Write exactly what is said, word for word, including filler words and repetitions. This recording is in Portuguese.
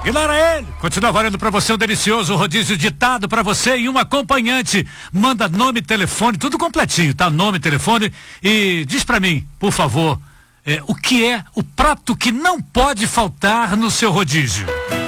Ignora ele. Continua valendo pra você um delicioso rodízio ditado pra você e um acompanhante. Manda nome, telefone, tudo completinho, tá? Nome, telefone e diz pra mim, por favor, é, o que é o prato que não pode faltar no seu rodízio.